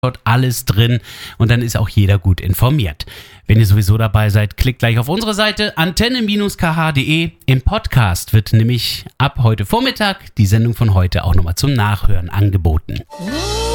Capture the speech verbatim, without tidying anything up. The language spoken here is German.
dort alles drin und dann ist auch jeder gut informiert. Wenn ihr sowieso dabei seid, klickt gleich auf unsere Seite antenne Bindestrich k h punkt d e. Im Podcast wird nämlich ab heute Vormittag die Sendung von heute auch nochmal zum Nachhören angeboten.